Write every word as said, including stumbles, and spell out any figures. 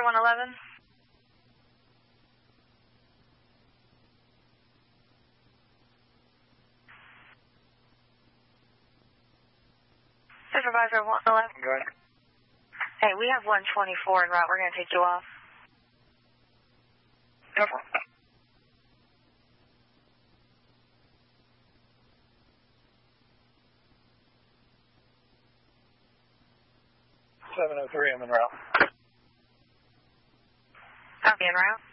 Supervisor one eleven. Supervisor one eleven. Go ahead. Hey, we have one twenty-four en route. We're going to take you off. No problem. seven oh three, I'm en route. Copy, en route.